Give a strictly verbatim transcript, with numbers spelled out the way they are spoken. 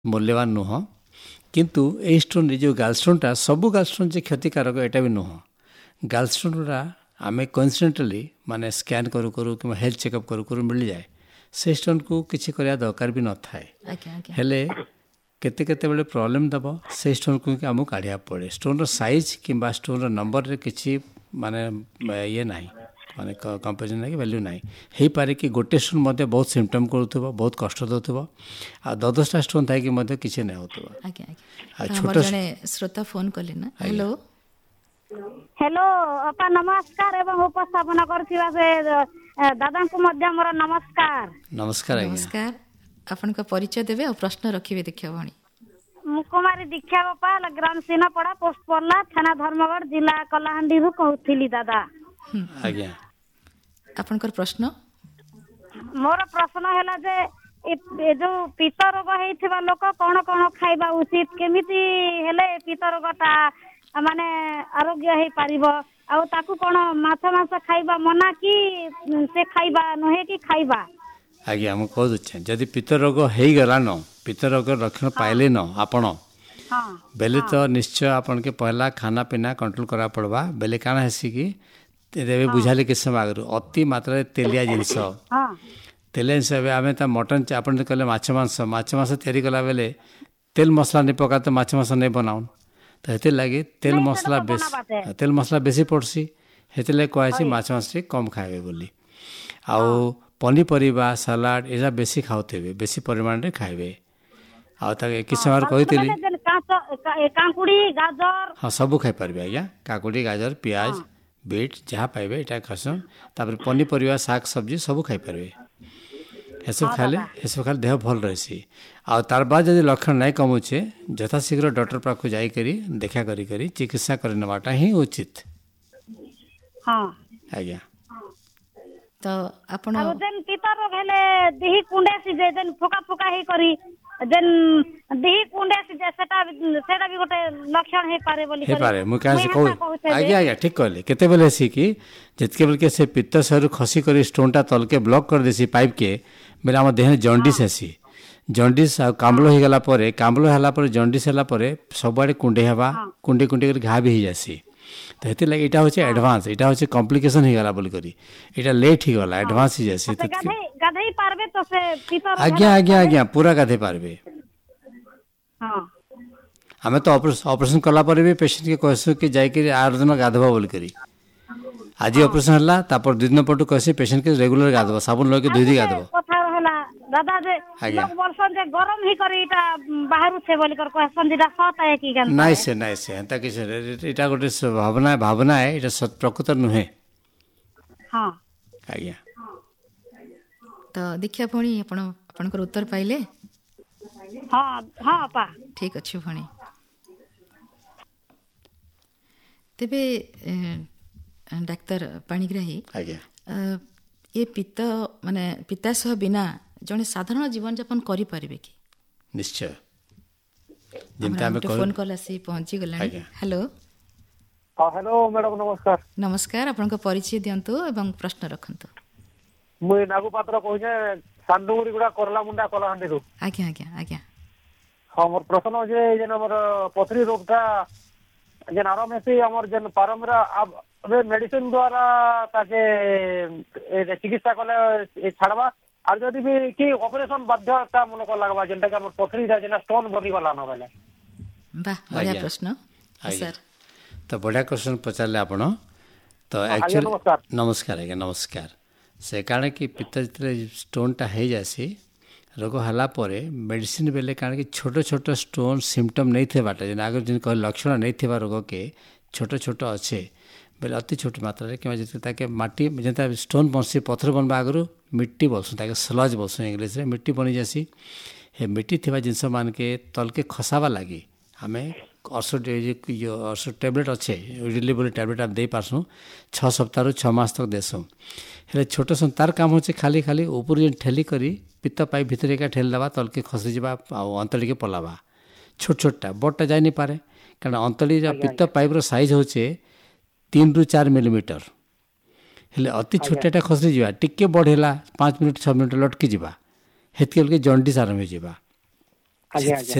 मूल्यवान नुह किंतु ए स्टोन जो गालस्टोनटा सबू गालस्टोन जे क्षतिकारक एटा भी नुह गालस्टोनटा आम कोइंसिडेंटली माने स्कैन करू करू कि हेल्थ चेकअप करू करू मिल जाए से स्टोन को किसी करया दरकार भी न थाए हेले केते केते बेले प्रॉब्लम दब से स्टोन को आमको काढ़िया पड़े स्टोन साइज किंबा स्टोन नंबर रे किसी माने ये नाही माने कंपेरिजन नहीं वैल्यू नहीं हो पारे कि गोटे स्टोन मध्य बहुत सिम्पटम करूथबो बहुत कष्ट दउथबो आ दस दस टा स्टोन थाई कि मध्य किछि नै होतबो आज्ञा आज्ञा छोटा जने श्रोता फोन करले ना हेलो हेलो अपा नमस्कार एवं उपस्थापना करथिबा से दादा को मध्य मोर नमस्कार नमस्कार आज्ञा नमस्कार अपन का परिचय देबे और प्रश्न रखिबे देखियो भणी मुकुमारी दीक्षा बापा ग्राम सीनापड़ा पोस्ट पड़ला थाना धर्मगढ़ जिला कलाहांडी रु कहउथिली दादा आज्ञा आपनकर प्रश्न मोर प्रश्न हैला जे ए जो पित्त रोग हेइथिबा लोक कोन कोन खाइबा उचित केमिति हेले पित्त रोगटा माने आरोग्य हे पारिबो आ ताकू कोन माछ माछ खाइबा मना कि से खाइबा नहे कि खाइबा आज्ञा हम कह दे जदि पित्त रोग हेई गला न पित्त रोग लक्षण पाइले न आपण बेले तो निश्चय आपन के पहला खाना पीना कंट्रोल करा पड़बा बेले काना हेसी कि तेरे बुझाले के समय आगु अति मात्रा तेलिया जिनस तेलिया जिनस आम ता मटन आपन कहले माछ मांस माछ मांस तैयारी कला बेले तेल मसला नहीं पका तो माछ मांस नहीं बनाऊन तो हेते लगे तेल मसला बेसी तेल मसला बेसी पड़सी हेते लगे कहसी माछ मांस कम खाइबे बोली आउ पनीपरिबा सलाड एजा बेसी खाउतेबे बेसी परिमाण रे खाइबे आ ता कि समय कहितली काकुड़ी गाजर हां सब खाइ परबे आज्ञा काकुड़ी गाजर प्याज बीट जहाँ पाइबे इटा खसन तापर पनीपरिबा साग सब्जी सब खाइ परबे एसब खाले एसब खाले देह भल रहसी आ तार बाद यदि लक्षण नहीं कमुचे यथाशीघ्र डॉक्टर पाखु जाई करी देखा करी करी चिकित्सा करे नवाटा ही उचित हां आज्ञा तो आपण आ जन पित्त रोग हेले देही कुंडे सी जे जन फुका फुका हे करी जन देही कुंडे सी जे सेटा सेटा भी गोटे लक्षण हे पारे बोली हे पारे मु काहे से कहू आज्ञा आज्ञा ठीक कहले केते बेले सी कि जतके बेले के से पित्त शरीर खसी करी स्टोनटा तल के ब्लॉक कर देसी पाइप के बेले हम देह जॉन्डिस हेसी जॉन्डिस आ कामलो हे गला परे कामलो हला परे जॉन्डिस हला परे सबआडे कुंडे हेबा कुंडे कुंडे कर घा भी ही जासी तो हेते लगे इटा होचे एडवांस इटा होचे कॉम्प्लिकेशन हे गला बोली करी इटा लेट ही गला एडवांस ही जासी गाधे गाधे पारबे तो से पित्त रोग आज्ञा आज्ञा आज्ञा पूरा गाधे पारबे हां हमें तो ऑपरेशन कला पर भी पेशेंट के कहसु कि जाई के आठ दिन गाधबा बोल करी आज ऑपरेशन हला तापर दुई दिन पटु कहसी पेशेंट के रेगुलर गाधबा साबुन लगे दुई दिन गाधबा कथा हला दादा जे लोग वर्षन जे गरम ही करी इटा बाहर से बोली कर कहसन दिदा सत है कि गन नाइ से नाइ से एंता कि इटा गोटे भावना भावना है इटा सत प्रकृत नुहे हां आज्ञा तो देखिया भणी आपण आपनकर उत्तर पाइले हां हां पा ठीक अछि भणी तेबे डाक्टर पाणिग्राही आज्ञा ये पित्त माने पित्ताशय बिना जने साधारण जीवन यापन करि परिबे कि निश्चय जेंता हम फोन कॉल आसी पहुंची गलानी हेलो हां हेलो मैडम नमस्कार नमस्कार आपन परिचय दियंतु एवं प्रश्न रखंतु मुई नागु पात्र कहूचे सांडुगुड़ी गुडा करला मुंडा कलाहांडी रो आज्ञा आज्ञा आज्ञा हां मोर प्रश्न जे जेन हमर पथरी रोगटा जेन आराम से हमर जेन परंपरा अब मेडिसिन द्वारा ताके चिकित्सा कले छाड़बा और जदि भी कि ऑपरेशन बाध्यता मन को लगबा जेंटा के हमर पथरी जेना स्टोन बनी गला न बेले वाह बढ़िया प्रश्न सर तो बढ़िया क्वेश्चन पचारले आपण तो एक्चुअली नमस्कार नमस्कार आज्ञा नमस्कार से कारण कि पित्त जितले स्टोनटा हे जासी रोग हला परे मेडिसिन बेले कारण कि छोट छोट स्टोन सिम्पटम नहीं थे बाटा जेना आगे जिन कह लक्षण नहीं थे रोग के छोट छोट अच्छे बेले अति छोट मात्रा कि जिते माटी जेता स्टोन बनसी पत्थर बनवा आगु मिट्टी बोलसुँ ताके स्लज बोलसुँ इंग्लीश रे मिट्टी बनी जासी हे मिट्टी थिबा जिनस मान के तल के खसावा लगी आम अर्श अर्श टैबलेट अच्छे इडली बोली टैबलेट आप दे पार्सूँ छः सप्ताह रू छः मास तक देसूँ हेले छोट सन तार काम होचे खाली खाली ऊपर जेन ठेली करी पित्त पाइप भितर एका ठेली देवा तल के खसी जावा अंतड़ी के पलावा छोट छोटा बड़टा जाई नहीं पारे कारण अंतड़ी पित्त पाइप रो साइज होचे तीन रु चार मिलीमीटर हेले अति छोटाटा खसी जावा टिके बढ़ेला पाँच मिनिट छः मिनिट लटकी जावा हेतके जॉन्डिस आरंभ हो जावा